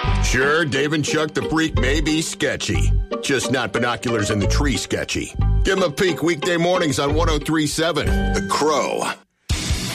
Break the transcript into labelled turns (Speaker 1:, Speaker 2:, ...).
Speaker 1: Sure, Dave and Chuck the Freak may be sketchy, just not binoculars in the tree sketchy. Give them a peek weekday mornings on 103.7 The Crow.